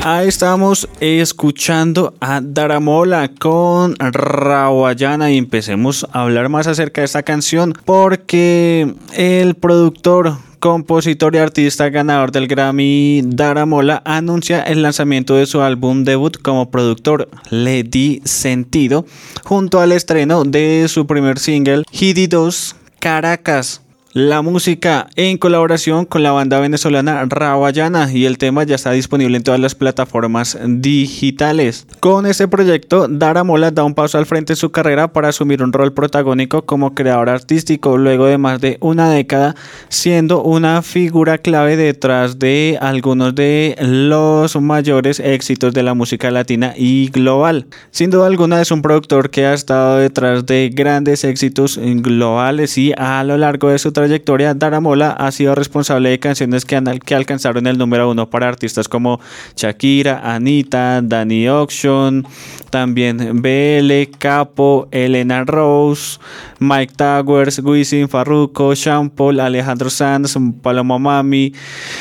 Ahí estamos escuchando a Daramola con Rawayana y empecemos a hablar más acerca de esta canción porque el productor, compositor y artista ganador del Grammy Daramola anuncia el lanzamiento de su álbum debut como productor Le Di Sentido junto al estreno de su primer single Hidi 2 Caracas. La música en colaboración con la banda venezolana Rawayana y el tema ya está disponible en todas las plataformas digitales. Con este proyecto, Daramola da un paso al frente en su carrera para asumir un rol protagónico como creador artístico luego de más de una década, siendo una figura clave detrás de algunos de los mayores éxitos de la música latina y global. Sin duda alguna es un productor que ha estado detrás de grandes éxitos globales y a lo largo de su trayectoria, Daramola ha sido responsable de canciones que alcanzaron el número 1 para artistas como Shakira, Anita, Danny Ocean, también BL, Capo, Elena Rose, Mike Towers, Wisin, Farruko, Sean Paul, Alejandro Sanz, Paloma Mami.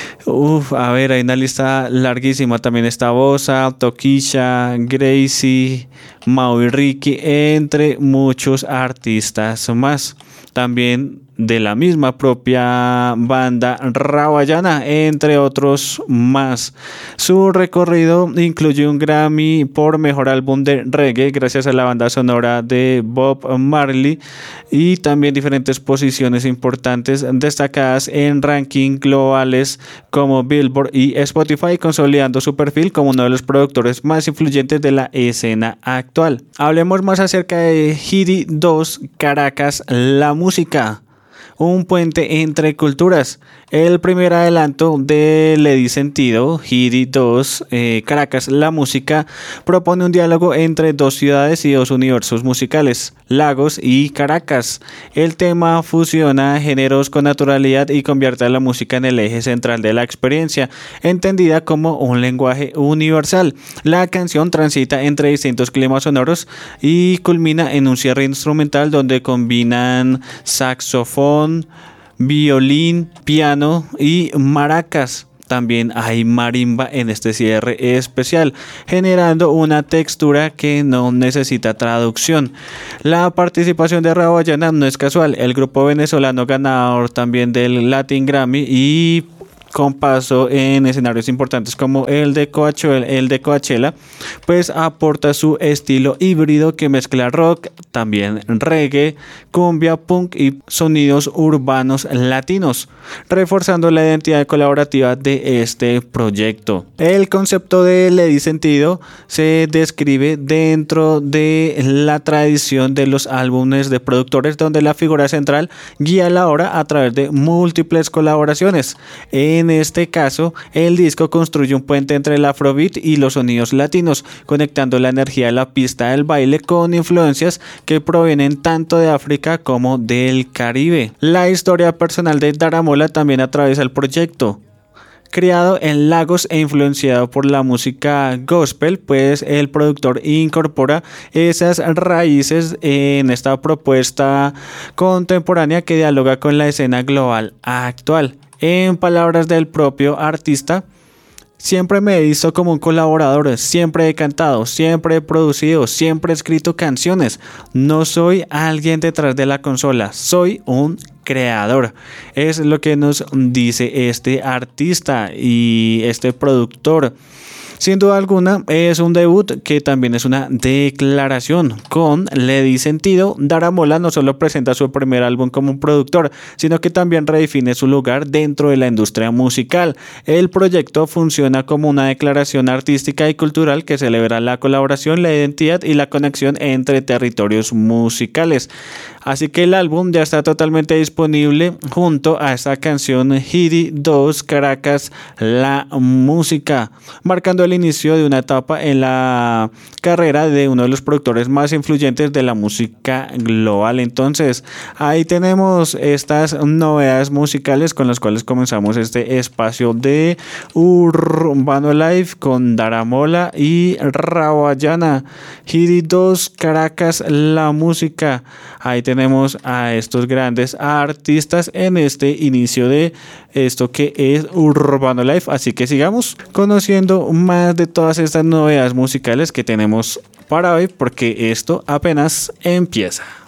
Hay una lista larguísima. También está Bosa, Tokisha, Gracie, Mau y Ricky, entre muchos artistas más. También de la misma propia banda Rawayana, entre otros más. Su recorrido incluye un Grammy por mejor álbum de reggae gracias a la banda sonora de Bob Marley y también diferentes posiciones importantes destacadas en rankings globales como Billboard y Spotify, consolidando su perfil como uno de los productores más influyentes de la escena actual. Hablemos más acerca de Hidi 2 Caracas, la música. Un puente entre culturas. El primer adelanto de Le Di Sentido, Hidi 2 Caracas, la música, propone un diálogo entre dos ciudades y dos universos musicales, Lagos y Caracas. El tema fusiona géneros con naturalidad y convierte a la música en el eje central de la experiencia, entendida como un lenguaje universal. La canción transita entre distintos climas sonoros y culmina en un cierre instrumental donde combinan saxofón, violín, piano y maracas. También hay marimba en este cierre especial, generando una textura que no necesita traducción. La participación de Rawayana no es casual. El grupo venezolano ganador también del Latin Grammy y con paso en escenarios importantes como el de Coachella, pues aporta su estilo híbrido que mezcla rock, también reggae, cumbia, punk y sonidos urbanos latinos, reforzando la identidad colaborativa de este proyecto. El concepto de Le Di Sentido se describe dentro de la tradición de los álbumes de productores donde la figura central guía la obra a través de múltiples colaboraciones. En este caso, el disco construye un puente entre el afrobeat y los sonidos latinos, conectando la energía de la pista del baile con influencias que provienen tanto de África como del Caribe. La historia personal de Daramola también atraviesa el proyecto. Creado en Lagos e influenciado por la música gospel, pues el productor incorpora esas raíces en esta propuesta contemporánea que dialoga con la escena global actual. En palabras del propio artista, siempre me he visto como un colaborador, siempre he cantado, siempre he producido, siempre he escrito canciones. No soy alguien detrás de la consola, soy un creador. Es lo que nos dice este artista y este productor. Sin duda alguna, es un debut que también es una declaración. Con Le Di Sentido, Daramola no solo presenta su primer álbum como un productor, sino que también redefine su lugar dentro de la industria musical. El proyecto funciona como una declaración artística y cultural que celebra la colaboración, la identidad y la conexión entre territorios musicales. Así que el álbum ya está totalmente disponible junto a esta canción Hidi 2 Caracas, la música, marcando el inicio de una etapa en la carrera de uno de los productores más influyentes de la música global. Entonces, ahí tenemos estas novedades musicales con las cuales comenzamos este espacio de Urbano Live con Daramola y Rawayana. Hidi 2 Caracas, la música. Ahí tenemos tenemos a estos grandes artistas en este inicio de esto que es Urbano Life. Así que sigamos conociendo más de todas estas novedades musicales que tenemos para hoy, porque esto apenas empieza.